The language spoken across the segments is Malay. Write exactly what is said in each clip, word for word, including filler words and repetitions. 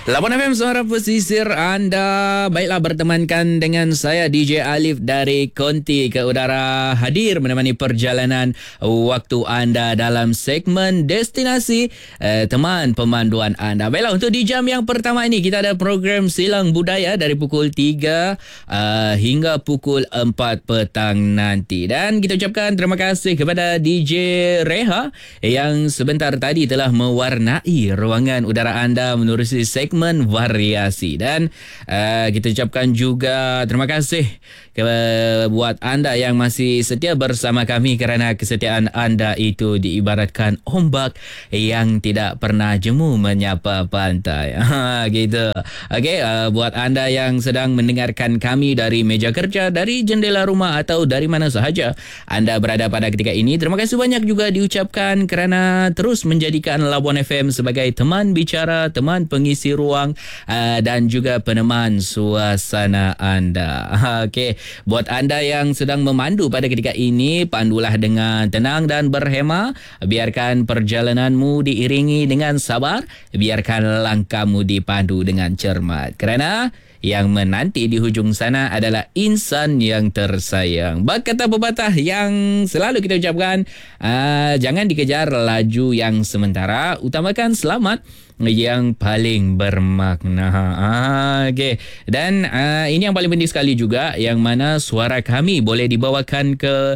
lapan F M Suara Pesisir anda. Baiklah, bertemankan dengan saya D J Alif dari Konti ke udara, hadir menemani perjalanan waktu anda dalam segmen destinasi eh, teman pemanduan anda. Baiklah, untuk di jam yang pertama ini kita ada program Silang Budaya dari pukul tiga uh, hingga pukul empat petang nanti. Dan kita ucapkan terima kasih kepada D J Reha yang sebentar tadi telah mewarnai ruangan udara anda menerusi segmen variasi. Dan uh, kita ucapkan juga terima kasih ke, buat anda yang masih setia bersama kami, kerana kesetiaan anda itu diibaratkan ombak yang tidak pernah jemu menyapa pantai. Ha, gitu. Okey, uh, buat anda yang sedang mendengarkan kami dari meja kerja, dari jendela rumah atau dari mana sahaja anda berada pada ketika ini, terima kasih banyak juga diucapkan kerana terus menjadikan Labuan F M sebagai teman bicara, teman pengisi ruang uh, dan juga peneman suasana anda. Okey, buat anda yang sedang memandu pada ketika ini, pandulah dengan tenang dan berhema. Biarkan perjalananmu diiringi dengan sabar, biarkan langkahmu dipandu dengan cermat, kerana yang menanti di hujung sana adalah insan yang tersayang. Berkata pepatah yang selalu kita ucapkan, uh, jangan dikejar laju yang sementara, utamakan selamat yang paling bermakna. Ah, okay. Dan uh, ini yang paling penting sekali juga, yang mana suara kami boleh dibawakan ke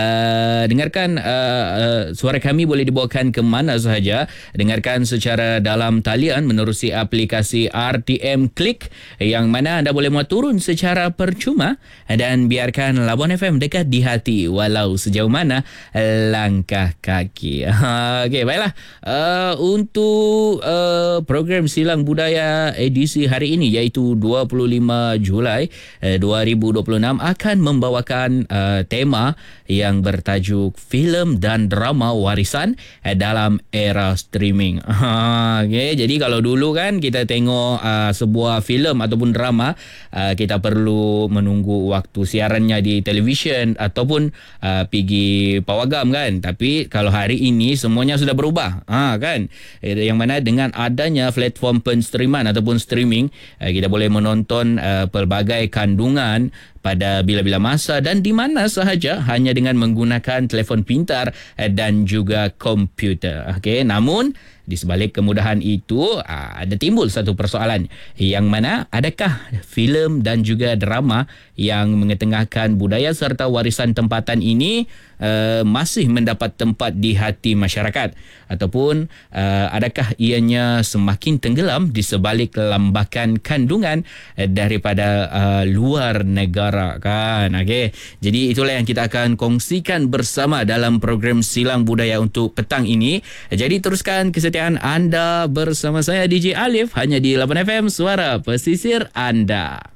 uh, dengarkan uh, uh, suara kami boleh dibawakan ke mana sahaja. Dengarkan secara dalam talian menerusi aplikasi R T M Click, yang mana anda boleh muat turun secara percuma, dan biarkan Labuan F M dekat di hati walau sejauh mana langkah kaki. Okey, baiklah. Uh, untuk uh, program Silang Budaya edisi hari ini, iaitu dua puluh lima Julai dua ribu dua puluh enam, akan membawakan uh, tema yang bertajuk filem dan drama warisan uh, dalam era streaming. Okay, jadi kalau dulu kan kita tengok uh, sebuah filem ataupun drama, uh, kita perlu menunggu waktu siarannya di televisyen ataupun uh, pergi pawagam kan. Tapi kalau hari ini semuanya sudah berubah, ha, kan, yang mana dengan adanya platform penstreaman ataupun streaming, kita boleh menonton uh, pelbagai kandungan pada bila-bila masa dan di mana sahaja hanya dengan menggunakan telefon pintar dan juga komputer. Okey, namun di sebalik kemudahan itu ada timbul satu persoalan, yang mana adakah filem dan juga drama yang mengetengahkan budaya serta warisan tempatan ini uh, masih mendapat tempat di hati masyarakat, ataupun uh, adakah ianya semakin tenggelam di sebalik lambakan kandungan uh, daripada uh, luar negara kan. Okey, jadi itulah yang kita akan kongsikan bersama dalam program Silang Budaya untuk petang ini. Jadi teruskan kesetiaan anda bersama saya D J Alif hanya di lapan F M Suara Pesisir anda.